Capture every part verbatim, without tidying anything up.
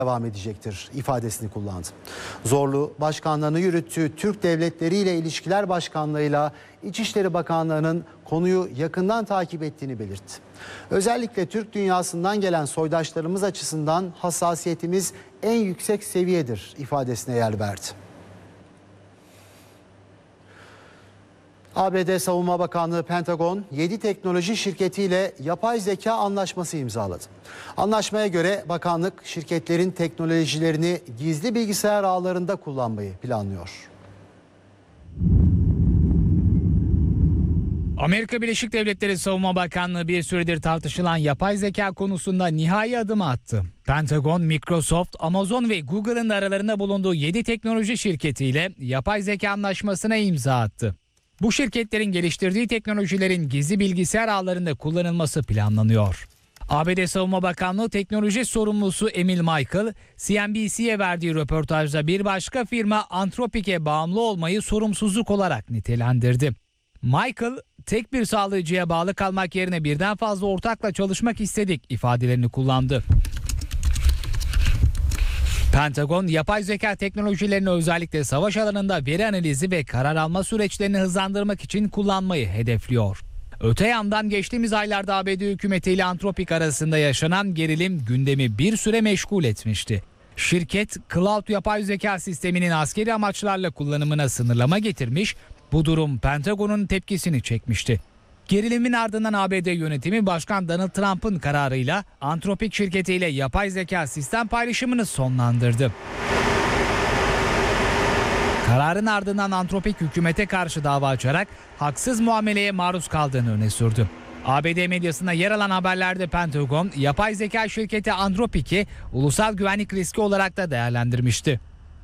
devam edecektir ifadesini kullandı. Zorlu başkanlığını yürüttüğü Türk Devletleri ile İlişkiler Başkanlığı'yla İçişleri Bakanlığı'nın konuyu yakından takip ettiğini belirtti. Özellikle Türk dünyasından gelen soydaşlarımız açısından hassasiyetimiz en yüksek seviyedir ifadesine yer verdi. A B D Savunma Bakanlığı Pentagon yedi teknoloji şirketiyle yapay zeka anlaşması imzaladı. Anlaşmaya göre bakanlık şirketlerin teknolojilerini gizli bilgisayar ağlarında kullanmayı planlıyor. Amerika Birleşik Devletleri Savunma Bakanlığı bir süredir tartışılan yapay zeka konusunda nihai adımı attı. Pentagon, Microsoft, Amazon ve Google'ın aralarında bulunduğu yedi teknoloji şirketiyle yapay zeka anlaşmasına imza attı. Bu şirketlerin geliştirdiği teknolojilerin gizli bilgisayar ağlarında kullanılması planlanıyor. A B D Savunma Bakanlığı teknoloji sorumlusu Emil Michael, C N B C'ye verdiği röportajda bir başka firma Anthropic'e bağımlı olmayı sorumsuzluk olarak nitelendirdi. Michael, tek bir sağlayıcıya bağlı kalmak yerine birden fazla ortakla çalışmak istedik ifadelerini kullandı. Pentagon, yapay zeka teknolojilerini özellikle savaş alanında veri analizi ve karar alma süreçlerini hızlandırmak için kullanmayı hedefliyor. Öte yandan geçtiğimiz aylarda A B D hükümeti ile Anthropic arasında yaşanan gerilim gündemi bir süre meşgul etmişti. Şirket, Cloud yapay zeka sisteminin askeri amaçlarla kullanımına sınırlama getirmiş, bu durum Pentagon'un tepkisini çekmişti. Gerilimin ardından A B D yönetimi Başkan Donald Trump'ın kararıyla Anthropic şirketiyle yapay zeka sistem paylaşımını sonlandırdı. Kararın ardından Anthropic hükümete karşı dava açarak haksız muameleye maruz kaldığını öne sürdü. A B D medyasında yer alan haberlerde Pentagon, yapay zeka şirketi Anthropic'i ulusal güvenlik riski olarak da değerlendirmişti.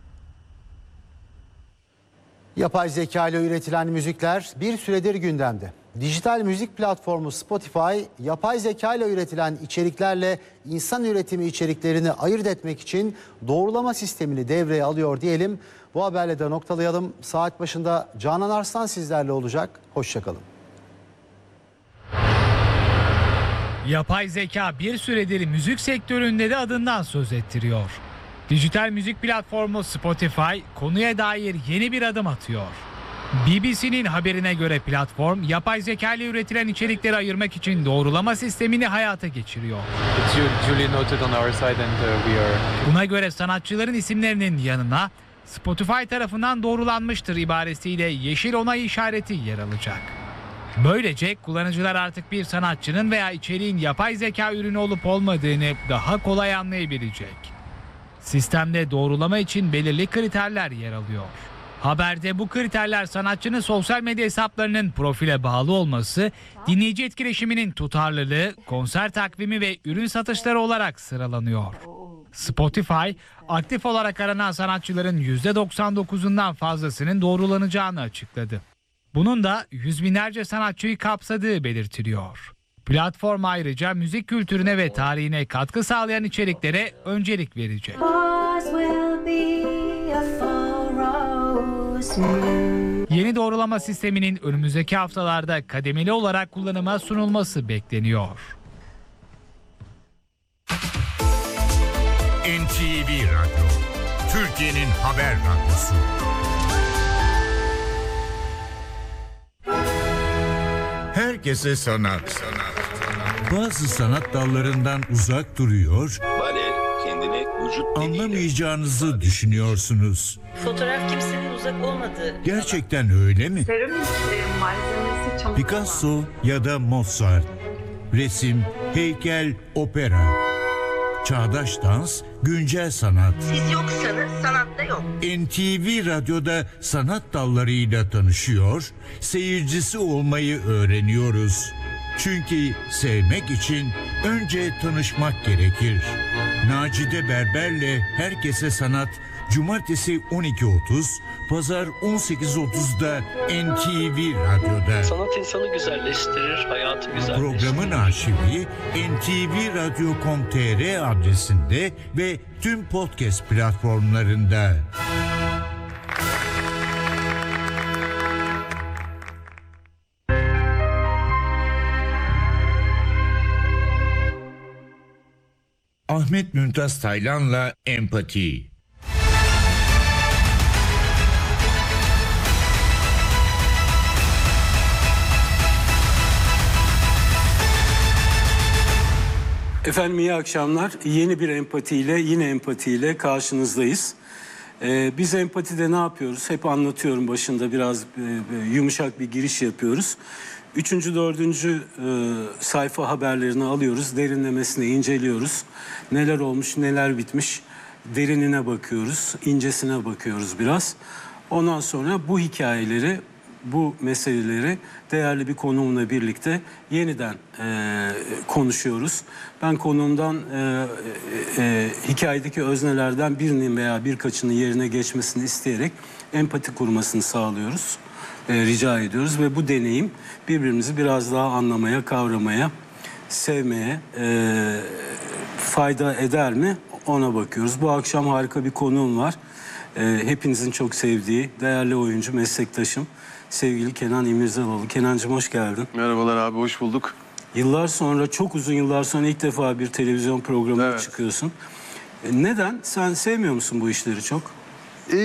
Yapay zeka ile üretilen müzikler bir süredir gündemde. Dijital müzik platformu Spotify, yapay zeka ile üretilen içeriklerle insan üretimi içeriklerini ayırt etmek için doğrulama sistemini devreye alıyor diyelim. Bu haberle de noktalayalım. Saat başında Canan Arslan sizlerle olacak. Hoşça kalın. Yapay zeka bir süredir müzik sektöründe de adından söz ettiriyor. Dijital müzik platformu Spotify konuya dair yeni bir adım atıyor. B B C'nin haberine göre platform, yapay zeka ile üretilen içerikleri ayırmak için doğrulama sistemini hayata geçiriyor. Buna göre sanatçıların isimlerinin yanına Spotify tarafından doğrulanmıştır ibaresiyle yeşil onay işareti yer alacak. Böylece kullanıcılar artık bir sanatçının veya içeriğin yapay zeka ürünü olup olmadığını daha kolay anlayabilecek. Sistemde doğrulama için belirli kriterler yer alıyor. Haberde bu kriterler sanatçının sosyal medya hesaplarının profile bağlı olması, dinleyici etkileşiminin tutarlılığı, konser takvimi ve ürün satışları olarak sıralanıyor. Spotify, aktif olarak aranan sanatçıların yüzde doksan dokuzundan fazlasının doğrulanacağını açıkladı. Bunun da yüz binlerce sanatçıyı kapsadığı belirtiliyor. Platform ayrıca müzik kültürüne ve tarihine katkı sağlayan içeriklere öncelik verecek. Yeni doğrulama sisteminin önümüzdeki haftalarda kademeli olarak kullanıma sunulması bekleniyor. N T V Radyo, Türkiye'nin haber radyosu. Herkese sanat. sanat. Bazı sanat dallarından uzak duruyor, Baler kendine vücut anlamayacağınızı düşünüyorsunuz. Fotoğraf kimsenin uzak olmadığı. Gerçekten öyle mi? Seramik e, malzemesi çamur. Picasso ya da Mozart, resim, heykel, opera, çağdaş dans, güncel sanat. Siz yoksanız sanatta yok. N T V Radyo'da sanat dallarıyla tanışıyor, seyircisi olmayı öğreniyoruz. Çünkü sevmek için önce tanışmak gerekir. Nacide Berber'le Herkese Sanat, Cumartesi on iki otuz, Pazar on sekiz otuzda N T V Radyo'da. Sanat insanı güzelleştirir, hayatı güzelleştirir. Programın arşivi N T V radyo nokta com nokta t r adresinde ve tüm podcast platformlarında. Ahmet Mümtaz Taylan'la Empati. Efendim iyi akşamlar. Yeni bir empatiyle, yine empatiyle karşınızdayız. Ee, biz empatide ne yapıyoruz? Hep anlatıyorum başında, biraz e, yumuşak bir giriş yapıyoruz. Üçüncü, dördüncü e, sayfa haberlerini alıyoruz, derinlemesine inceliyoruz. Neler olmuş, neler bitmiş, derinine bakıyoruz, incesine bakıyoruz biraz. Ondan sonra bu hikayeleri, bu meseleleri değerli bir konuğumla birlikte yeniden e, konuşuyoruz. Ben konuğumdan e, e, hikayedeki öznelerden birinin veya birkaçının yerine geçmesini isteyerek empati kurmasını sağlıyoruz. E, rica ediyoruz ve bu deneyim birbirimizi biraz daha anlamaya, kavramaya, sevmeye e, fayda eder mi? Ona bakıyoruz. Bu akşam harika bir konuğum var. E, hepinizin çok sevdiği değerli oyuncu, meslektaşım, sevgili Kenan İmirzalıoğlu. Kenancığım hoş geldin. Merhabalar abi, hoş bulduk. Yıllar sonra, çok uzun yıllar sonra ilk defa bir televizyon programına Evet. çıkıyorsun. E, neden? Sen sevmiyor musun bu işleri çok? Ee,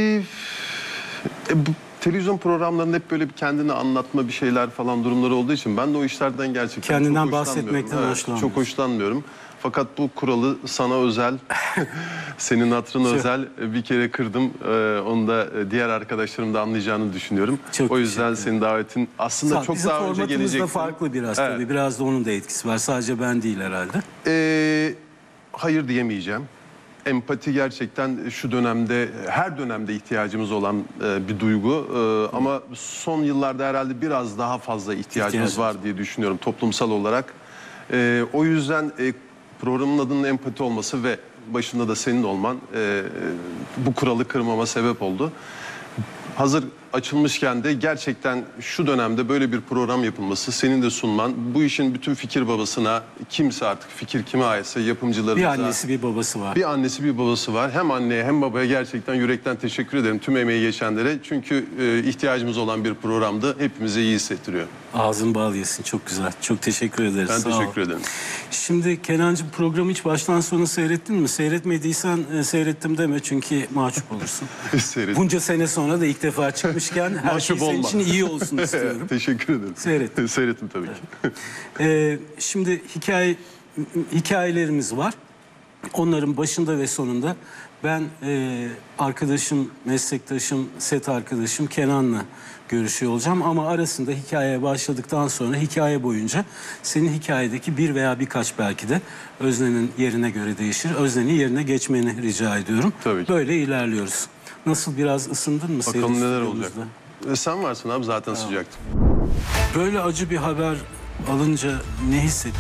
e, bu televizyon programlarında hep böyle bir kendini anlatma bir şeyler falan durumları olduğu için ben de o işlerden gerçekten Kendinden çok hoşlanmıyorum. bahsetmekten Evet, hoşlanmıyorsun. Çok hoşlanmıyorum. Fakat bu kuralı sana özel, senin hatırına Çok- özel bir kere kırdım. Ee, onu da diğer arkadaşlarım da anlayacağını düşünüyorum. Çok o yüzden teşekkür senin davetin aslında Sağ- çok Bizim daha önce formatımız gelecekti. da farklı biraz Evet. tabii. Biraz da onun da etkisi var. Sadece ben değil herhalde. Ee, hayır diyemeyeceğim. Empati gerçekten şu dönemde, her dönemde ihtiyacımız olan e, bir duygu. E, ama son yıllarda herhalde biraz daha fazla ihtiyacımız İhtiyacımız. var diye düşünüyorum toplumsal olarak. E, o yüzden e, programın adının empati olması ve başında da senin olman e, bu kuralı kırmama sebep oldu. Hazır açılmışken de gerçekten şu dönemde böyle bir program yapılması, senin de sunman, bu işin bütün fikir babasına, kimse artık fikir kime aitse yapımcılarımıza... Bir annesi bir babası var. Bir annesi bir babası var. Hem anneye hem babaya gerçekten yürekten teşekkür ederim tüm emeği geçenlere. Çünkü e, ihtiyacımız olan bir programdı. Hepimize iyi hissettiriyor. Ağzın bal yesin. Çok güzel. Çok teşekkür ederiz. Ben Sağ teşekkür ol. ederim. Şimdi Kenancığım, programı hiç baştan sona seyrettin mi? Seyretmediysen e, seyrettim deme, çünkü mahcup olursun. Seyret. Bunca sene sonra da ilk defa çıkmışken her şey Mahcup senin olma. için iyi olsun istiyorum. Teşekkür ederim. Seyrettim. Seyrettim tabii ki. Ee, şimdi hikaye hikayelerimiz var. Onların başında ve sonunda ben e, arkadaşım, meslektaşım, set arkadaşım Kenan'la görüşüyor olacağım. Ama arasında hikayeye başladıktan sonra hikaye boyunca senin hikayedeki bir veya birkaç, belki de öznenin yerine göre değişir, öznenin yerine geçmeni rica ediyorum. Tabii ki. Böyle ilerliyoruz. Nasıl, biraz ısındın mı? Bakalım seyir neler olacak. stüdyomuzda? E, sen varsın abi, zaten sıcaktım. Böyle acı bir haber alınca ne hissettin?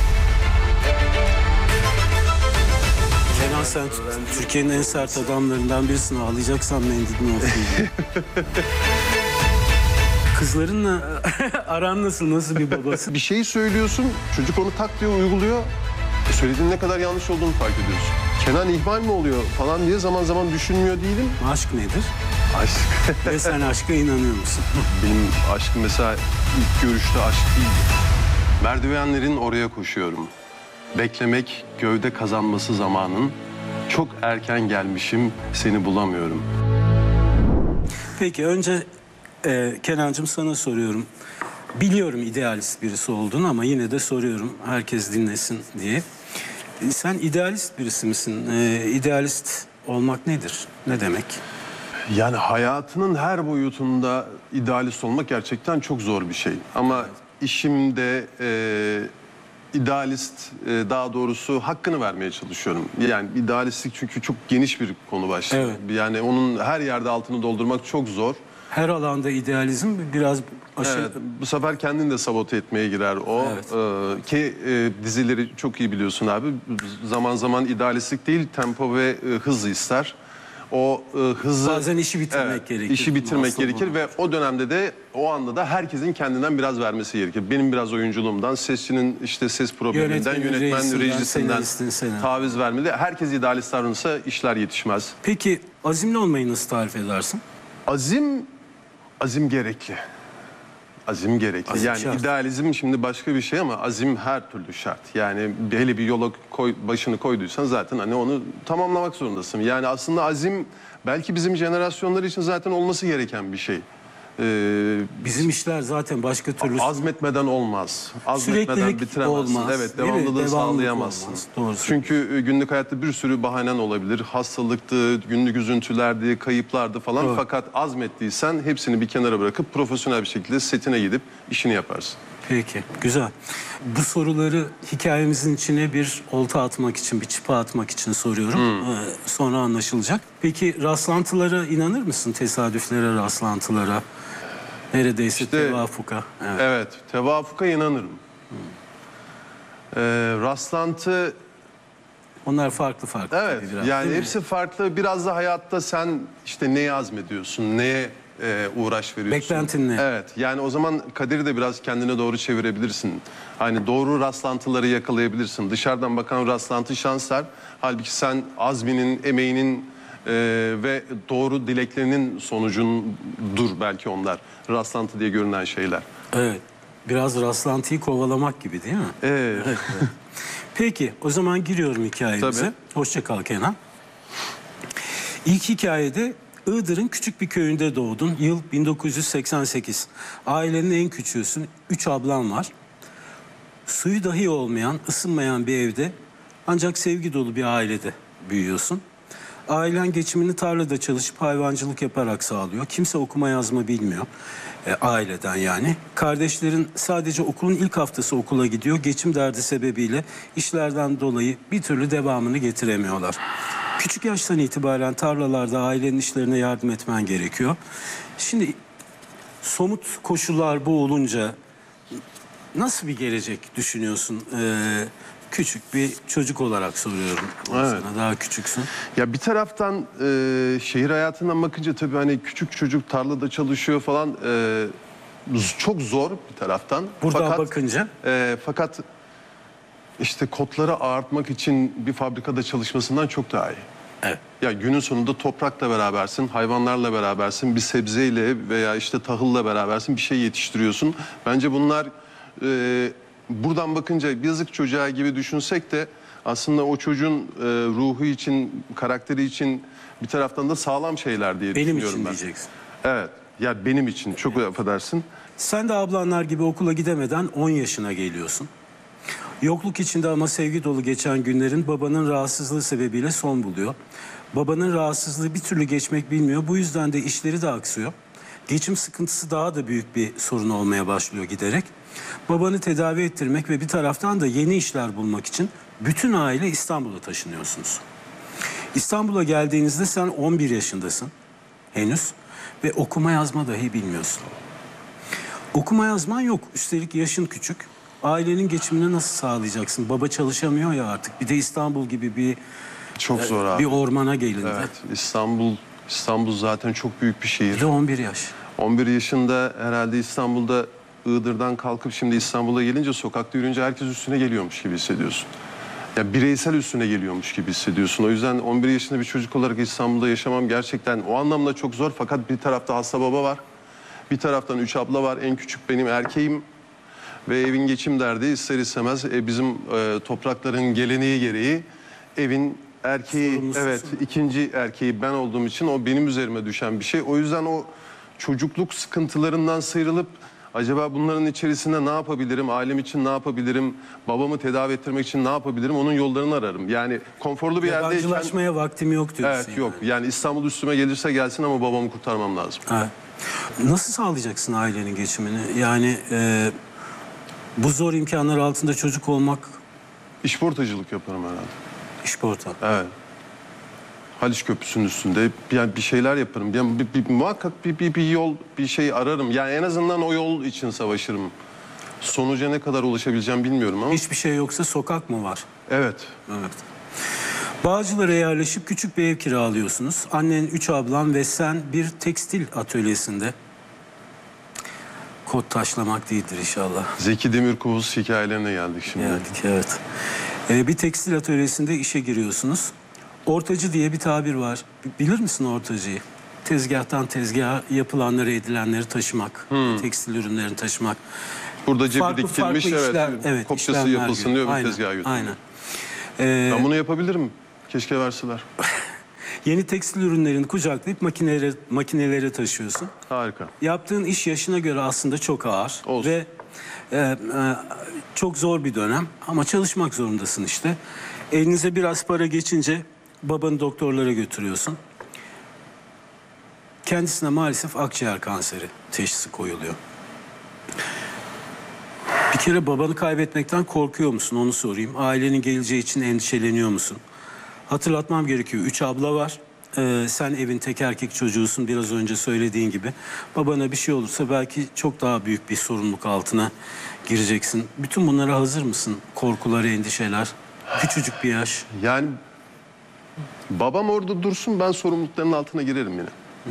Kenan, sen Türkiye'nin en sert adamlarından birisin. Ağlayacaksan mendilin olsun. Kızlarınla aran nasıl? Nasıl bir babası? Bir şey söylüyorsun, çocuk onu tak diye uyguluyor. E, söylediğin ne kadar yanlış olduğunu fark ediyorsun. Kenan ihmal mi oluyor falan diye zaman zaman düşünmüyor değilim. Aşk nedir? Aşk. Ve sen aşka inanıyor musun? Benim aşkım mesela ilk görüşte aşk değil. Merdivenlerin oraya koşuyorum. Beklemek gövde kazanması zamanın. Çok erken gelmişim, seni bulamıyorum. Peki önce e, Kenancığım sana soruyorum. Biliyorum idealist birisi olduğunu ama yine de soruyorum, herkes dinlesin diye. E, sen idealist birisi misin? E, idealist olmak nedir? Ne demek? Yani hayatının her boyutunda idealist olmak gerçekten çok zor bir şey. Ama işimde e, idealist, e, daha doğrusu hakkını vermeye çalışıyorum. Yani idealistlik çünkü çok geniş bir konu başlığı. Evet. Yani onun her yerde altını doldurmak çok zor. Her alanda idealizm biraz aşırı... Evet, bu sefer kendini de sabote etmeye girer o. Evet. Ee, ki e, dizileri çok iyi biliyorsun abi. Zaman zaman idealistlik değil, tempo ve e, hız ister. O e, hızı... Bazen işi bitirmek Evet, gerekir. İşi bitirmek Aslında gerekir bu. ve o dönemde de, o anda da herkesin kendinden biraz vermesi gerekir. Benim biraz oyunculuğumdan, sesçinin işte ses probleminden, Yönetmenin, yönetmen reisinden, rejisinden senaristin, senaryo. taviz vermeli. Herkes idealist davranırsa işler yetişmez. Peki azimli olmayı nasıl tarif edersin? Azim, azim gerekli. Azim gerekli. Azim yani şart. idealizm şimdi başka bir şey ama azim her türlü şart. Yani hele bir yola koy, başını koyduysan zaten hani onu tamamlamak zorundasın. Yani aslında azim belki bizim jenerasyonlar için zaten olması gereken bir şey. Ee, Bizim işler zaten başka türlü. azmetmeden olmaz. Azmetmeden Süreklilik bitiremezsin. olmaz, Evet, değil mi? devamlılığı Devamlılık sağlayamazsın. olmaz. Doğru Çünkü e, günlük hayatta bir sürü bahanen olabilir. Hastalıktı, günlük üzüntülerdi, kayıplardı falan. Evet. Fakat azmettiysen hepsini bir kenara bırakıp profesyonel bir şekilde setine gidip işini yaparsın. Peki, güzel. Bu soruları hikayemizin içine bir olta atmak için, bir çıpa atmak için soruyorum. Ee, sonra anlaşılacak. Peki rastlantılara inanır mısın? Tesadüflere, rastlantılara? Neredeyse İşte- tevafuka. Evet. Evet, tevafuka inanırım. Ee, rastlantı, Onlar farklı farklı. evet tabii biraz, yani değil mi? hepsi farklı. Biraz da hayatta sen işte neye azmediyorsun, neye e, uğraş veriyorsun. Beklentin ne? Evet, yani o zaman kaderi de biraz kendine doğru çevirebilirsin. Hani doğru rastlantıları yakalayabilirsin. Dışarıdan bakan rastlantı şanslar. Halbuki sen azminin, emeğinin e, ve doğru dileklerinin sonucundur belki onlar. Rastlantı diye görünen şeyler. Evet. Biraz rastlantıyı kovalamak gibi değil mi? Evet. Evet, evet. Peki o zaman giriyorum hikayemize. Tabii. Hoşça kal Kenan. İlk hikayede Iğdır'ın küçük bir köyünde doğdun. Yıl bin dokuz yüz seksen sekiz. Ailenin en küçüğüsün. Üç ablan var. Suyu dahi olmayan, ısınmayan bir evde ancak sevgi dolu bir ailede büyüyorsun. Ailen geçimini tarlada çalışıp hayvancılık yaparak sağlıyor. Kimse okuma yazma bilmiyor. E, aileden yani. Kardeşlerin sadece okulun ilk haftası okula gidiyor. Geçim derdi sebebiyle işlerden dolayı bir türlü devamını getiremiyorlar. Küçük yaştan itibaren tarlalarda ailenin işlerine yardım etmen gerekiyor. Şimdi somut koşullar bu olunca nasıl bir gelecek düşünüyorsun? Ee, küçük bir çocuk olarak soruyorum. Evet. Sana daha küçüksün. Ya bir taraftan e, şehir hayatından bakınca tabii hani küçük çocuk tarlada çalışıyor falan e, z- çok zor bir taraftan. Buradan fakat, bakınca e, fakat işte kotları ağartmak için bir fabrikada çalışmasından çok daha iyi. evet. Ya günün sonunda toprakla berabersin, hayvanlarla berabersin, bir sebzeyle veya işte tahılla berabersin bir şey yetiştiriyorsun. Bence bunlar e, buradan bakınca yazık çocuğa gibi düşünsek de aslında o çocuğun e, ruhu için, karakteri için bir taraftan da sağlam şeyler diye Benim düşünüyorum için ben. diyeceksin. Evet. Ya benim için çok affedersin. Sen de ablanlar gibi okula gidemeden on yaşına geliyorsun. Yokluk içinde ama sevgi dolu geçen günlerin babanın rahatsızlığı sebebiyle son buluyor. Babanın rahatsızlığı bir türlü geçmek bilmiyor. Bu yüzden de işleri de aksıyor. Geçim sıkıntısı daha da büyük bir sorun olmaya başlıyor giderek. Babanı tedavi ettirmek ve bir taraftan da yeni işler bulmak için bütün aile İstanbul'a taşınıyorsunuz. İstanbul'a geldiğinizde sen on bir yaşındasın henüz ve okuma yazma dahi bilmiyorsun. Okuma yazman yok. Üstelik yaşın küçük. Ailenin geçimini nasıl sağlayacaksın? Baba çalışamıyor ya artık. Bir de İstanbul gibi bir Çok zor abi. bir ormana gelindi. Evet. İstanbul İstanbul zaten çok büyük bir şehir. Bir de on bir yaş. on bir yaşında herhalde İstanbul'da Iğdır'dan kalkıp şimdi İstanbul'a gelince sokakta yürüyünce herkes üstüne geliyormuş gibi hissediyorsun. Ya bireysel üstüne geliyormuş gibi hissediyorsun. O yüzden on bir yaşında bir çocuk olarak İstanbul'da yaşamam gerçekten o anlamda çok zor. Fakat bir tarafta hasta baba var. Bir taraftan üç abla var. En küçük benim erkeğim. Ve evin geçim derdi ister istemez e, bizim e, toprakların geleneği gereği evin erkeği, Sorumlususun. evet ikinci erkeği ben olduğum için o benim üzerime düşen bir şey. O yüzden o çocukluk sıkıntılarından sıyrılıp acaba bunların içerisinde ne yapabilirim, ailem için ne yapabilirim, babamı tedavi ettirmek için ne yapabilirim onun yollarını ararım. Yani konforlu bir yerdeyken... Yabancılaşmaya vaktim yok diyorsun. Evet yok yani İstanbul üstüme gelirse gelsin ama babamı kurtarmam lazım. Evet. Nasıl sağlayacaksın ailenin geçimini? Yani e, bu zor imkanlar altında çocuk olmak İşportacılık yaparım herhalde. işporta. Evet. Haliç Köprüsü'nün üstünde yani bir şeyler yaparım. Yani bir, bir, muhakkak bir, bir, bir yol, bir şey ararım. Yani en azından o yol için savaşırım. Sonuca ne kadar ulaşabileceğim bilmiyorum ama. Hiçbir şey yoksa sokak mı var? Evet. Evet. Bağcılar'a yerleşip küçük bir ev kiralıyorsunuz. Annen, üç ablan ve sen bir tekstil atölyesinde. Kod taşlamak değildir inşallah. Zeki Demirkubuz hikayelerine geldik şimdi. Geldik, evet. Ee, bir tekstil atölyesinde işe giriyorsunuz. Ortacı diye bir tabir var. Bilir misin ortacıyı? tezgahtan tezgaha yapılanları, edilenleri taşımak, Hmm. tekstil ürünlerini taşımak. Burada cebi Farklı dikilmiş, farklı evet, işler, evet, kopyası işlemler yapılsın gibi. diyor, bir Aynen, tezgaha götürüyor. aynen. Ee, Ben bunu yapabilirim. Keşke verseler. Yeni tekstil ürünlerini kucaklayıp makinelere, makinelere taşıyorsun. Harika. Yaptığın iş yaşına göre aslında çok ağır. Olsun. Ve e, e, çok zor bir dönem ama çalışmak zorundasın işte. Elinize biraz para geçince babanı doktorlara götürüyorsun. Kendisine maalesef akciğer kanseri teşhisi koyuluyor. Bir kere babanı kaybetmekten korkuyor musun onu sorayım. Ailenin geleceği için endişeleniyor musun? Hatırlatmam gerekiyor. Üç abla var. Ee, sen evin tek erkek çocuğusun biraz önce söylediğin gibi. Babana bir şey olursa belki çok daha büyük bir sorumluluk altına gireceksin. Bütün bunlara hazır mısın? Korkuları, endişeler. Küçücük bir yaş. Yani babam orada dursun, ben sorumlulukların altına girerim yine. Hmm.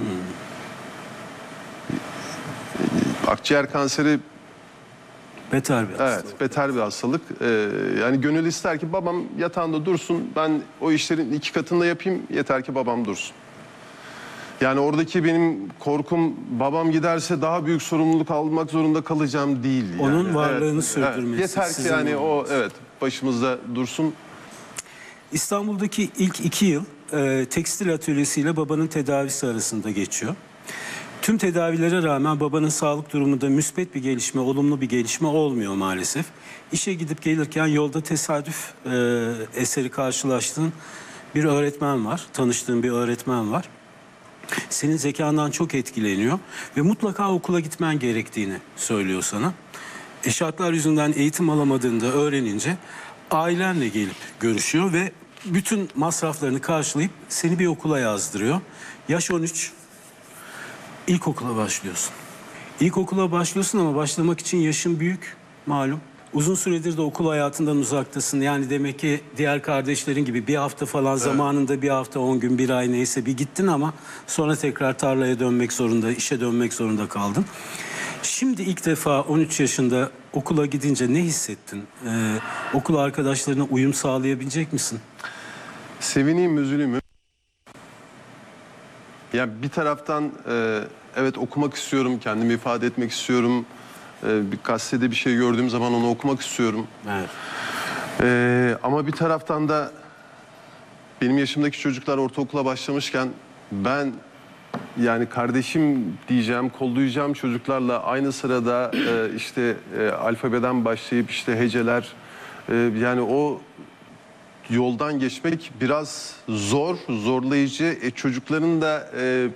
Akciğer kanseri beter bir hastalık. Evet, beter bir hastalık. Ee, yani gönül ister ki babam yatağında dursun, ben o işlerin iki katını da yapayım, yeter ki babam dursun. Yani oradaki benim korkum, babam giderse daha büyük sorumluluk almak zorunda kalacağım değil. Yani. Onun varlığını evet, sürdürmesi. Evet. Yeter ki yani o evet başımızda dursun. İstanbul'daki ilk iki yıl e, tekstil atölyesiyle babanın tedavisi arasında geçiyor. Tüm tedavilere rağmen babanın sağlık durumunda müspet bir gelişme, olumlu bir gelişme olmuyor maalesef. İşe gidip gelirken yolda tesadüf e, eseri karşılaştığın bir öğretmen var, tanıştığın bir öğretmen var. Senin zekandan çok etkileniyor ve mutlaka okula gitmen gerektiğini söylüyor sana. E şartlar yüzünden eğitim alamadığını da öğrenince ailenle gelip görüşüyor ve bütün masraflarını karşılayıp seni bir okula yazdırıyor. Yaş on üç. İlkokula başlıyorsun. İlkokula başlıyorsun ama başlamak için yaşın büyük malum. Uzun süredir de okul hayatından uzaktasın. Yani demek ki diğer kardeşlerin gibi bir hafta falan evet. Zamanında bir hafta, on gün, bir ay neyse bir gittin ama sonra tekrar tarlaya dönmek zorunda, işe dönmek zorunda kaldın. Şimdi ilk defa on üç yaşında okula gidince ne hissettin? Ee, okul arkadaşlarına uyum sağlayabilecek misin? Sevineyim, üzüleyim. Yani bir taraftan e, evet okumak istiyorum, kendimi ifade etmek istiyorum. E, bir gazetede bir şey gördüğüm zaman onu okumak istiyorum. Evet. E, ama bir taraftan da benim yaşımdaki çocuklar ortaokula başlamışken ben yani kardeşim diyeceğim, kollayacağım çocuklarla aynı sırada e, işte e, alfabeden başlayıp işte heceler e, yani o yoldan geçmek biraz zor, zorlayıcı. E, çocukların da e,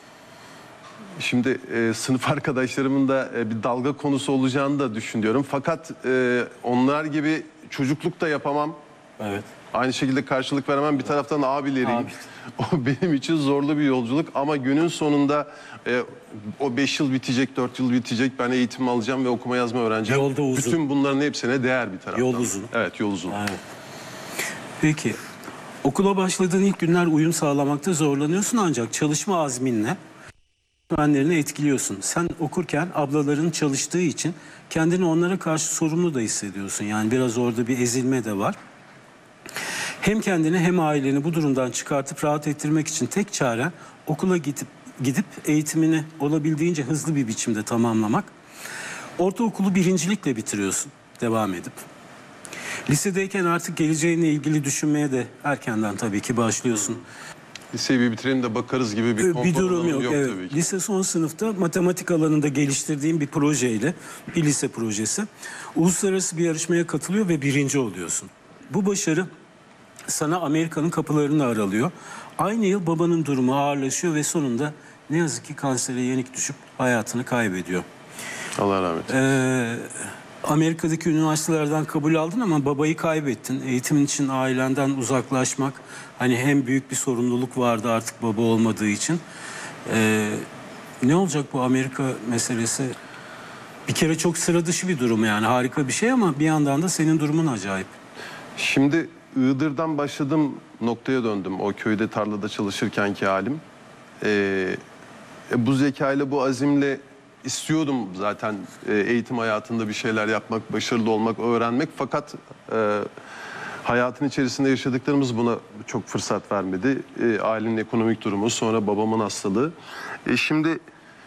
şimdi e, sınıf arkadaşlarımın da e, bir dalga konusu olacağını da düşünüyorum. Fakat e, onlar gibi çocukluk da yapamam. Evet. Aynı şekilde karşılık veremem. Bir taraftan abileriyim. Abi. O benim için zorlu bir yolculuk ama günün sonunda e, o beş yıl bitecek, dört yıl bitecek. Ben eğitim alacağım ve okuma yazma öğreneceğim. Yolda uzun. Bütün bunların hepsine değer bir taraftan. Yol uzun. Evet, yol uzun. Evet. Peki, okula başladığın ilk günler uyum sağlamakta zorlanıyorsun ancak çalışma azminle öğretmenlerini etkiliyorsun. Sen okurken ablaların çalıştığı için kendini onlara karşı sorumlu da hissediyorsun. Yani biraz orada bir ezilme de var. Hem kendini hem aileni bu durumdan çıkartıp rahat ettirmek için tek çaren okula gidip gidip eğitimini olabildiğince hızlı bir biçimde tamamlamak. Ortaokulu birincilikle bitiriyorsun devam edip. Lisedeyken artık geleceğinle ilgili düşünmeye de erkenden tabii ki başlıyorsun. Liseyi bir bitirelim de bakarız gibi bir konfor bir durum yok. yok Evet. tabii ki. Lise son sınıfta matematik alanında geliştirdiğim bir projeyle, bir lise projesi, uluslararası bir yarışmaya katılıyor ve birinci oluyorsun. Bu başarı sana Amerika'nın kapılarını aralıyor. Aynı yıl babanın durumu ağırlaşıyor ve sonunda ne yazık ki kansere yenik düşüp hayatını kaybediyor. Allah rahmet eylesin. Ee, Amerika'daki üniversitelerden kabul aldın ama babayı kaybettin. Eğitimin için ailenden uzaklaşmak, hani hem büyük bir sorumluluk vardı artık baba olmadığı için. Ee, ne olacak bu Amerika meselesi? Bir kere çok sıra dışı bir durum yani, harika bir şey ama bir yandan da senin durumun acayip. Şimdi Iğdır'dan başladığım noktaya döndüm. O köyde tarlada çalışırkenki halim. Ee, bu zekayla, bu azimle istiyordum zaten e, eğitim hayatında bir şeyler yapmak, başarılı olmak, öğrenmek. Fakat e, Hayatın içerisinde yaşadıklarımız buna çok fırsat vermedi. E, ailenin ekonomik durumu, sonra babamın hastalığı. E, şimdi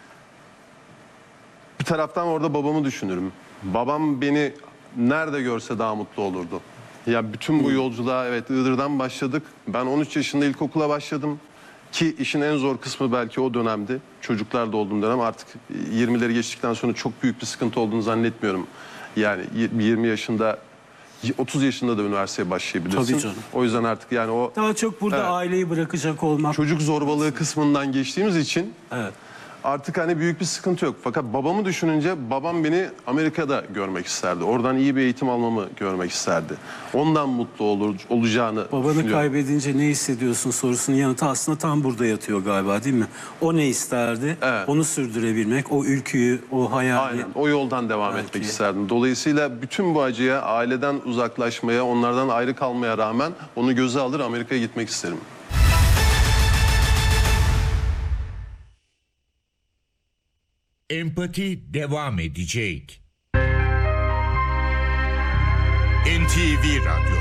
bir taraftan orada babamı düşünürüm. Babam beni nerede görse daha mutlu olurdu. Ya bütün bu yolculuğa, evet, Iğdır'dan başladık. Ben on üç yaşında ilkokula başladım. Ki işin en zor kısmı belki o dönemdi. Çocuklar da olduğum dönem. Artık yirmileri geçtikten sonra çok büyük bir sıkıntı olduğunu zannetmiyorum. Yani yirmi yaşında, otuz yaşında da üniversiteye başlayabilirsin. Tabii canım. O yüzden artık yani o Daha çok burada Evet. aileyi bırakacak olmak. çocuk zorbalığı kısmından geçtiğimiz için Evet. artık hani büyük bir sıkıntı yok. Fakat babamı düşününce babam beni Amerika'da görmek isterdi. Oradan iyi bir eğitim almamı görmek isterdi. Ondan mutlu olur, olacağını Babanı düşünüyorum. kaybedince ne hissediyorsun sorusunun yanıtı aslında tam burada yatıyor galiba, değil mi? O ne isterdi? Evet. Onu sürdürebilmek, o ülküyü, o hayali. Aynen, o yoldan devam Belki. etmek isterdim. Dolayısıyla bütün bu acıya, aileden uzaklaşmaya, onlardan ayrı kalmaya rağmen onu göze alır Amerika'ya gitmek isterim. Empati devam edecek. N T V Radyo.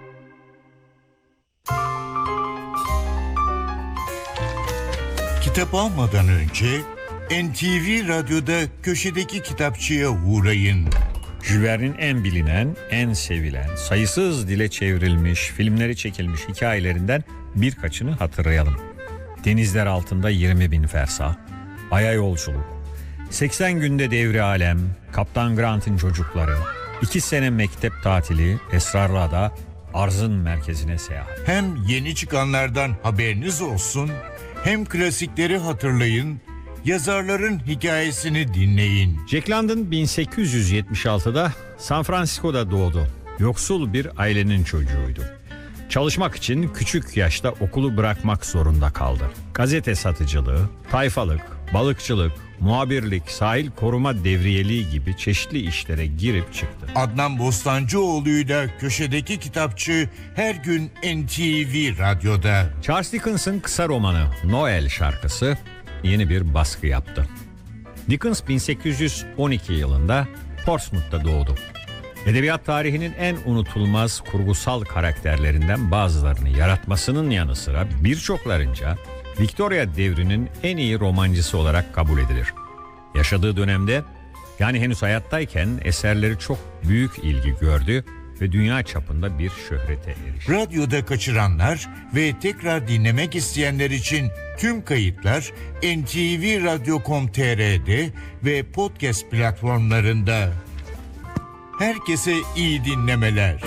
Kitap almadan önce N T V Radyo'da köşedeki kitapçıya uğrayın. Jules Verne'in en bilinen, en sevilen, sayısız dile çevrilmiş, filmleri çekilmiş hikayelerinden birkaçını hatırlayalım. Denizler altında yirmi bin fersah, Ay'a yolculuk, seksen günde devri alem, Kaptan Grant'ın çocukları, iki sene mektep tatili, Esrarlı Ada, arzın merkezine seyahat. Hem yeni çıkanlardan haberiniz olsun, hem klasikleri hatırlayın, yazarların hikayesini dinleyin. Jack London bin sekiz yüz yetmiş altıda San Francisco'da doğdu. Yoksul bir ailenin çocuğuydu. Çalışmak için küçük yaşta okulu bırakmak zorunda kaldı. Gazete satıcılığı, tayfalık, balıkçılık, muhabirlik, sahil koruma devriyeliği gibi çeşitli işlere girip çıktı. Adnan Bostancıoğlu'yla köşedeki kitapçı her gün N T V Radyo'da. Charles Dickens'ın kısa romanı Noel şarkısı yeni bir baskı yaptı. Dickens bin sekiz yüz on iki yılında Portsmouth'ta doğdu. Edebiyat tarihinin en unutulmaz kurgusal karakterlerinden bazılarını yaratmasının yanı sıra birçoklarınca Victoria devrinin en iyi romancısı olarak kabul edilir. Yaşadığı dönemde, yani henüz hayattayken eserleri çok büyük ilgi gördü ve dünya çapında bir şöhrete erişti. Radyoda kaçıranlar ve tekrar dinlemek isteyenler için tüm kayıtlar N T V Radyo nokta com nokta t r'de ve podcast platformlarında. Herkese iyi dinlemeler.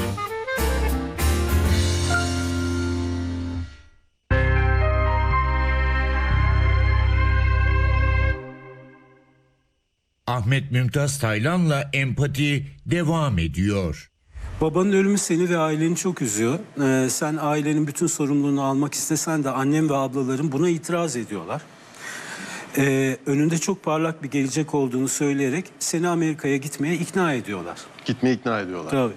Ahmet Mümtaz Taylan'la empati devam ediyor. Babanın ölümü seni ve aileni çok üzüyor. Ee, sen ailenin bütün sorumluluğunu almak istesen de annem ve ablaların buna itiraz ediyorlar. Ee, önünde çok parlak bir gelecek olduğunu söyleyerek seni Amerika'ya gitmeye ikna ediyorlar. Gitmeye ikna ediyorlar. Tabii.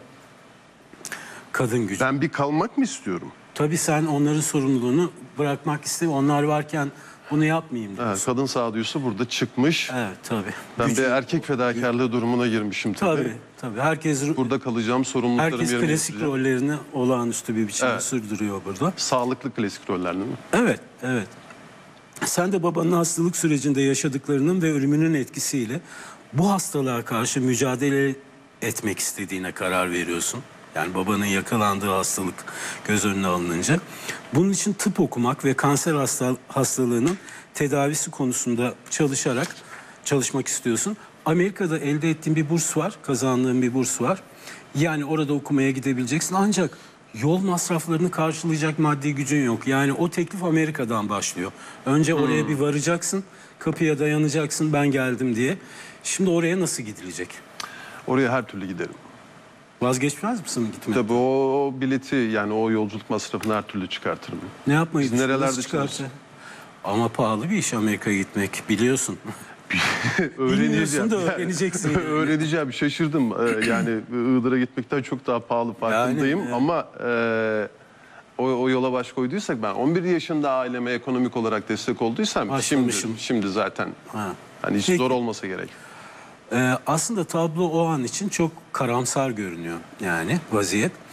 Kadın gücü. Ben bir kalmak mı istiyorum? Tabii sen onların sorumluluğunu bırakmak istemiyorsun. Onlar varken bunu yapmayayım diyorsun. Evet, kadın sağduyusu burada çıkmış. Evet tabii. Ben Gücü- bir erkek fedakarlığı durumuna girmişim tabii. Tabii tabii. Herkes Burada kalacağım, sorumluluklarımı herkes yerine klasik getireceğim. rollerini olağanüstü bir biçimde Evet. sürdürüyor burada. Sağlıklı klasik roller değil mi? Evet, evet. Sen de babanın hastalık sürecinde yaşadıklarının ve ölümünün etkisiyle bu hastalığa karşı mücadele etmek istediğine karar veriyorsun. Yani babanın yakalandığı hastalık göz önüne alınınca. Bunun için tıp okumak ve kanser hasta, hastalığının tedavisi konusunda çalışarak çalışmak istiyorsun. Amerika'da elde ettiğin bir burs var, kazandığın bir burs var. Yani orada okumaya gidebileceksin ancak yol masraflarını karşılayacak maddi gücün yok. Yani o teklif Amerika'dan başlıyor. Önce oraya Hmm. bir varacaksın, kapıya dayanacaksın ben geldim diye. Şimdi oraya nasıl gidilecek? Oraya her türlü giderim. Vazgeçmez misin gitmekten? Tabii o, o bileti, yani o yolculuk masrafını her türlü çıkartırım. Ne yapmayı Biz düşünüyorsun? nerelerde Nasıl çıkarsa? çalışıyoruz? Ama pahalı bir iş Amerika'ya gitmek biliyorsun. Bilmiyorsun da öğreneceksin yani. Öğreneceğim. Şaşırdım. Ee, yani Iğdır'a gitmekten çok daha pahalı farkındayım. Yani, evet. Ama e, o, o yola baş koyduysak, ben on bir yaşında aileme ekonomik olarak destek olduysam şimdi, Başlamışım. şimdi zaten Ha. hani hiç Peki. zor olmasa gerek. Ee, aslında tablo o an için çok karamsar görünüyor yani vaziyet.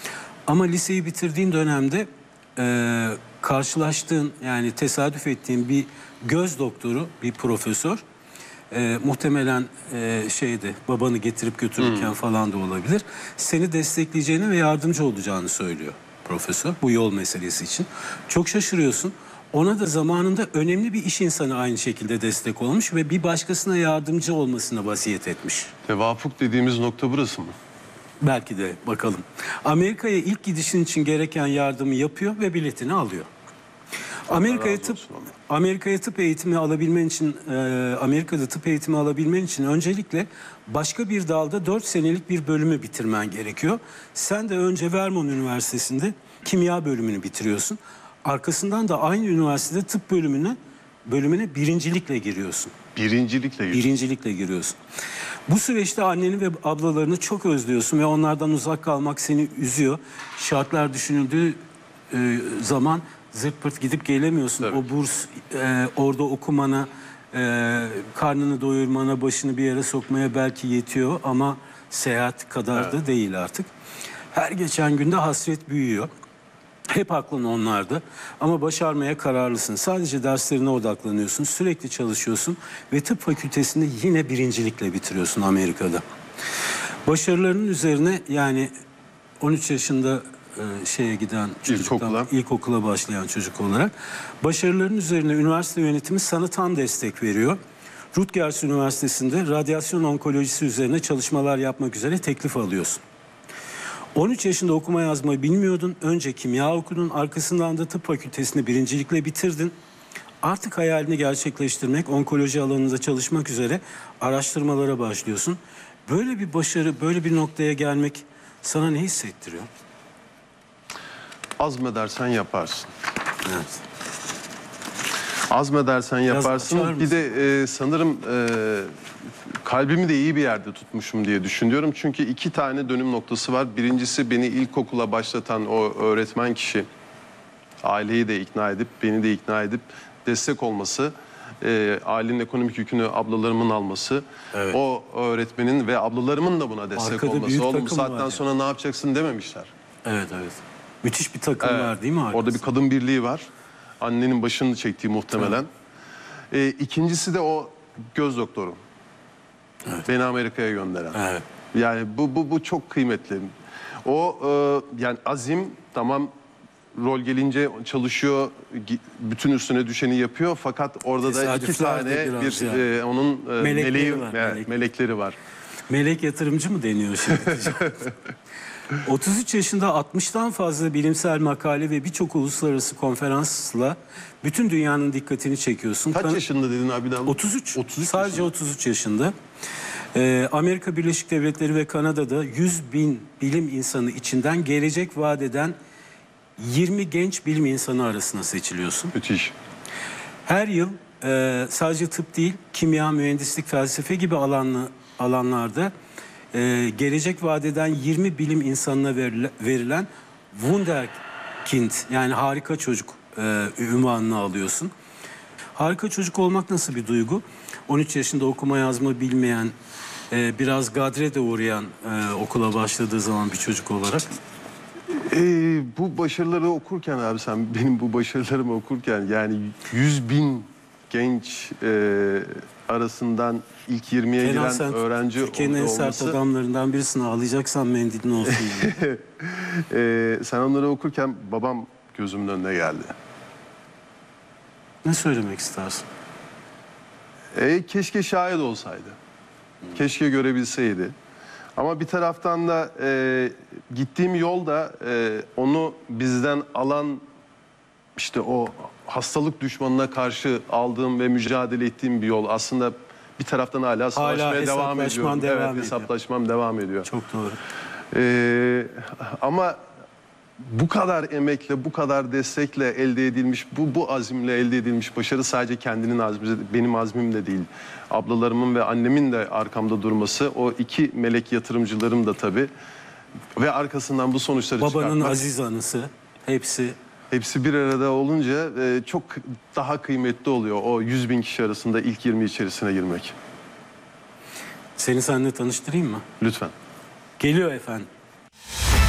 Ama liseyi bitirdiğin dönemde e, karşılaştığın, yani tesadüf ettiğin bir göz doktoru, bir profesör, e, muhtemelen e, şeydi, babanı getirip götürürken falan da olabilir, seni destekleyeceğini ve yardımcı olacağını söylüyor profesör bu yol meselesi için. Çok şaşırıyorsun. Ona da zamanında önemli bir iş insanı aynı şekilde destek olmuş ve bir başkasına yardımcı olmasına vasiyet etmiş. Tevafuk dediğimiz nokta burası mı? Belki de, bakalım. Amerika'ya ilk gidişin için gereken yardımı yapıyor ve biletini alıyor. Amerika'ya tıp Amerika'ya tıp eğitimi alabilmen için, e, Amerika'da tıp eğitimi alabilmen için öncelikle başka bir dalda dört senelik bir bölümü bitirmen gerekiyor. Sen de önce Vermont Üniversitesi'nde kimya bölümünü bitiriyorsun. Arkasından da aynı üniversitede tıp bölümüne bölümüne birincilikle giriyorsun. Birincilikle giriyorsun. Birincilikle giriyorsun. Bu süreçte anneni ve ablalarını çok özlüyorsun ve onlardan uzak kalmak seni üzüyor. Şartlar düşünüldüğü e, zaman zırt pırt gidip gelemiyorsun. Tabii. O burs e, orada okumana, e, karnını doyurmana, başını bir yere sokmaya belki yetiyor ama seyahat kadar Evet. da değil artık. Her geçen günde hasret büyüyor. Hep aklın onlarda ama başarmaya kararlısın. Sadece derslerine odaklanıyorsun, sürekli çalışıyorsun ve tıp fakültesini yine birincilikle bitiriyorsun Amerika'da. Başarılarının üzerine, yani on üç yaşında e, şeye giden çocuktan, İlkokula. ilkokula başlayan çocuk olarak başarıların üzerine üniversite yönetimi sana tam destek veriyor. Rutgers Üniversitesi'nde radyasyon onkolojisi üzerine çalışmalar yapmak üzere teklif alıyorsun. on üç yaşında okuma yazmayı bilmiyordun. Önce kimya okudun. Arkasından da tıp fakültesini birincilikle bitirdin. Artık hayalini gerçekleştirmek, onkoloji alanında çalışmak üzere araştırmalara başlıyorsun. Böyle bir başarı, böyle bir noktaya gelmek sana ne hissettiriyor? Azmedersen yaparsın. Evet. Azmedersen Biraz yaparsın. açar Bir de e, sanırım e, kalbimi de iyi bir yerde tutmuşum diye düşünüyorum. Çünkü iki tane dönüm noktası var. Birincisi, beni ilkokula başlatan o öğretmen kişi. Aileyi de ikna edip, beni de ikna edip destek olması. E, ailenin ekonomik yükünü ablalarımın alması. Evet. O öğretmenin ve ablalarımın da buna destek Arkada büyük olması. Oğlum bu takım var saatten yani. sonra ne yapacaksın dememişler. Evet, evet. Müthiş bir takım Evet. var değil mi arkasında? Orada bir kadın birliği var. Annenin başını çektiği muhtemelen. Ee, ikincisi de o göz doktoru. Evet. Beni Amerika'ya gönderen. Evet. Yani bu bu bu çok kıymetli. O e, yani azim, tamam, rol gelince çalışıyor, gi- bütün üstüne düşeni yapıyor, fakat orada da iki Tesadüfler tane de biraz bir yani. e, onun e, Melekleri meleği, var, evet, melek. melekleri var. Melek yatırımcı mı deniyor şimdi? otuz üç yaşında altmıştan fazla bilimsel makale ve birçok uluslararası konferansla bütün dünyanın dikkatini çekiyorsun. Kaç Kan- yaşında dedin abi? daha? otuz üç. otuz üç Sadece yaşında. otuz üç yaşında. Ee, Amerika Birleşik Devletleri ve Kanada'da yüz bin bilim insanı içinden gelecek vaat eden yirmi genç bilim insanı arasına seçiliyorsun. Müthiş. Her yıl e, sadece tıp değil, kimya, mühendislik, felsefe gibi alanlı, alanlarda e, gelecek vaat eden yirmi bilim insanına verile- verilen Wunderkind, yani harika çocuk e, ünvanını alıyorsun. Harika çocuk olmak nasıl bir duygu? on üç yaşında okuma yazma bilmeyen, e, biraz gadre de uğrayan e, okula başladığı zaman bir çocuk olarak. Ee, bu başarıları okurken abi, sen benim bu başarılarımı okurken, yani yüz bin genç e, arasından ilk yirmiye Kenan, giren sen öğrenci Türkiye'nin en sert olması, adamlarından birisin. Ağlayacaksan mendilin olsun. Yani. e, sen onları okurken babam gözümün önüne geldi. Ne söylemek istersin? E, keşke şahit olsaydı. Keşke görebilseydi. Ama bir taraftan da e, gittiğim yolda e, onu bizden alan, işte o hastalık düşmanına karşı aldığım ve mücadele ettiğim bir yol. Aslında bir taraftan hala savaşmaya devam hesaplaşman ediyorum. devam evet, ediyor. hesaplaşmam devam ediyor. Çok doğru. Ee, ama bu kadar emekle, bu kadar destekle elde edilmiş, bu bu azimle elde edilmiş başarı sadece kendinin azmi, benim azmim de değil. Ablalarımın ve annemin de arkamda durması, o iki melek yatırımcılarım da tabii. Ve arkasından bu sonuçları Babanın çıkartmak. aziz anısı, hepsi. Hepsi bir arada olunca e, çok daha kıymetli oluyor o yüz bin kişi arasında ilk yirmi içerisine girmek. Seni seninle tanıştırayım mı? Lütfen. Geliyor efendim.